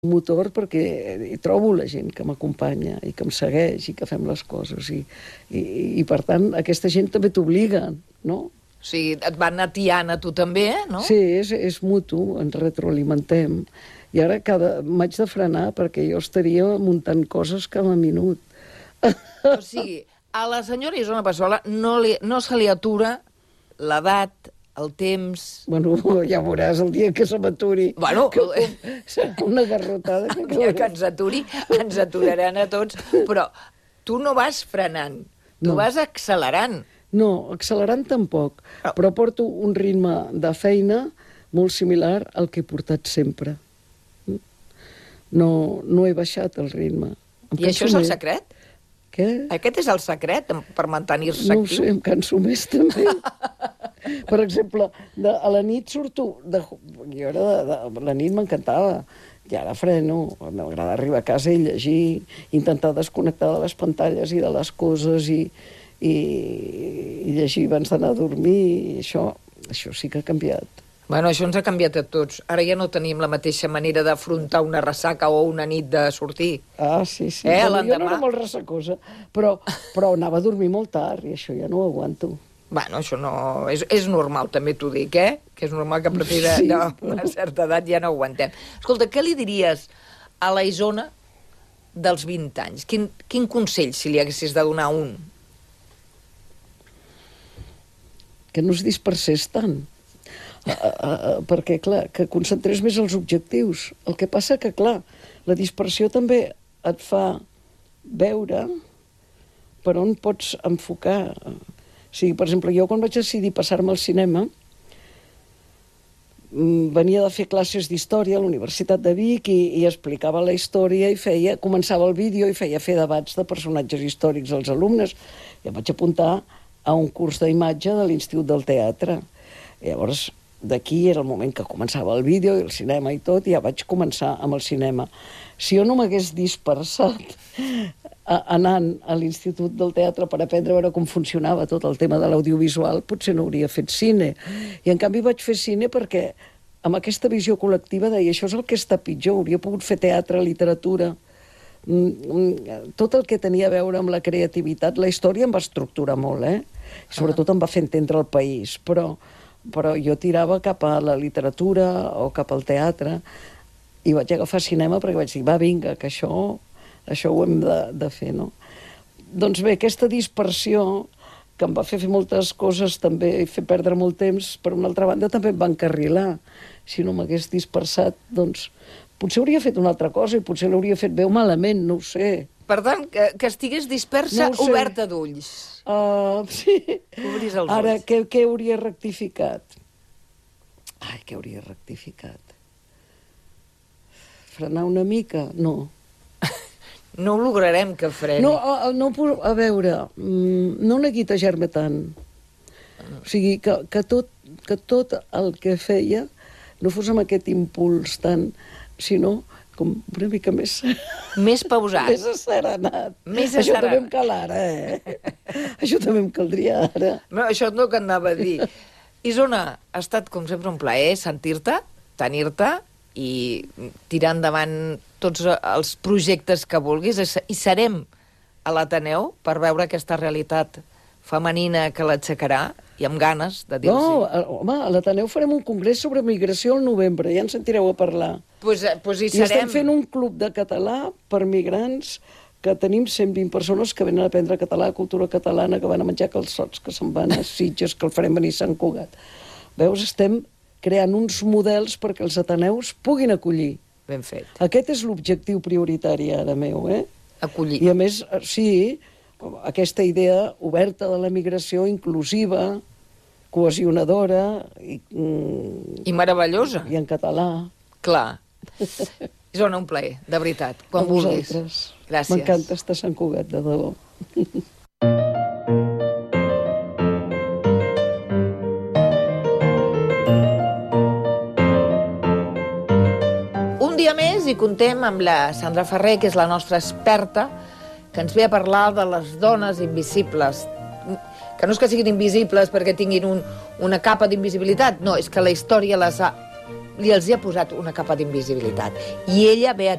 motor perquè hi trobo la gent que m'acompanya i que em segueix i que fem les coses i per tant aquesta gent també t'obliga, no? O sigui, et van atiant a tu també, no? Sí, és mutu, ens retroalimentem i ara m'haig de frenar perquè jo estaria muntant coses cada minut. O sigui, a la senyora Isona Passola no se li atura l'edat, el temps... Bueno, ja veuràs el dia que se m'aturi. Bueno, serà una garrotada. El dia que ens aturi, ens aturaran a tots, però tu no vas frenant, tu vas accelerant. No, accelerant tampoc, però porto un ritme de feina molt similar al que he portat sempre. No he baixat el ritme. I això és el secret? Què? Aquest és el secret per mantenir-se actiu? No ho sé, em canso més també. Per exemple, a la nit surto... La nit m'encantava. I ara freno. M'agrada arribar a casa i llegir, intentar desconnectar de les pantalles i de les coses i llegir abans d'anar a dormir. I això sí que ha canviat. Bueno, això ens ha canviat a tots. Ara ja no tenim la mateixa manera d'afrontar una ressaca o una nit de sortir. Ah, sí. Bueno, jo no era molt ressacosa, però anava a dormir molt tard i això ja no ho aguanto. Bueno, això no... És normal, també t'ho dic, Que és normal que a partir d'una certa edat ja no aguantem. Escolta, què li diries a la Isona dels 20 anys? Quin consell, si li haguessis de donar un? Que no es dispersés tant. Perquè, clar, que concentrés més els objectius. El que passa que, clar, la dispersió també et fa veure per on pots enfocar. O sigui, per exemple, jo quan vaig decidir passar-me al cinema venia de fer classes d'història a la Universitat de Vic i explicava la història i començava el vídeo i feia fer debats de personatges històrics als alumnes. I em vaig apuntar a un curs d'imatge de l'Institut del Teatre. I llavors, d'aquí era el moment que començava el vídeo i el cinema i tot, i ja vaig començar amb el cinema. Si jo no m'hagués dispersat anant a l'Institut del Teatre per aprendre a veure com funcionava tot el tema de l'audiovisual, potser no hauria fet cine. I en canvi vaig fer cine perquè amb aquesta visió col·lectiva deia això és el que està pitjor, hauria pogut fer teatre, literatura, tot el que tenia a veure amb la creativitat. La història em va estructurar molt, Sobretot em va fer entendre el país, però jo tirava cap a la literatura o cap al teatre i vaig agafar cinema perquè vaig dir, va, vinga, que això ho hem de fer, no? Doncs bé, aquesta dispersió que em va fer moltes coses també i fer perdre molt temps, per una altra banda també em va encarrilar. Si no m'hagués dispersat, doncs potser hauria fet una altra cosa i potser l'hauria fet bé o malament, no ho sé. Per tant, que estigués dispersa, oberta d'ulls. Sí. Obris els ulls. Ara, què hauria rectificat? Què hauria rectificat? Frenar una mica? No. No ho lograrem que freni. No, a veure, no neguitejar-me tant. O sigui, que tot el que feia no fos amb aquest impuls tant, sinó com una mica més... Més pausat. Més asserenat. Això també em cal ara, Això també em caldria ara. No, això no que anava a dir. Isona, ha estat com sempre un plaer sentir-te, tenir-te i tirar endavant tots els projectes que vulguis i serem a l'Ateneu per veure aquesta realitat femenina que l'aixecarà i amb ganes de dir-los. No, home, a l'Ateneu farem un congrés sobre migració al novembre, ja en sentireu a parlar. Pues hi serem. I estem fent un club de català per migrants que tenim 120 persones que venen a aprendre català, cultura catalana, que van a menjar calçots, que se'n van a Sitges, que el farem venir a Sant Cugat. Veus, estem creant uns models perquè els ateneus puguin acollir. Ben fet. Aquest és l'objectiu prioritari ara meu, Acollir. I a més, sí, aquesta idea oberta de la migració, inclusiva, cohesionadora i meravellosa. I en català. Clar. Isona, un plaer, de veritat, quan vulguis. Gràcies. M'encanta estar a Sant Cugat, de debò. Un dia més i contem amb la Sandra Ferrer, que és la nostra experta, que ens ve a parlar de les dones invisibles. Que no és que siguin invisibles perquè tinguin una capa d'invisibilitat, no, és que la història les els hi ha posat una capa d'invisibilitat. I ella ve a